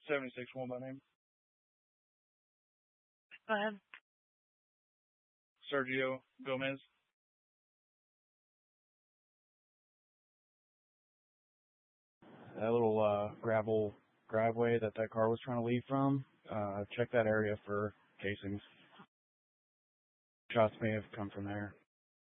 76-1 by name. Go ahead. Sergio Gomez. That little gravel driveway that car was trying to leave from, check that area for casings. Shots may have come from there.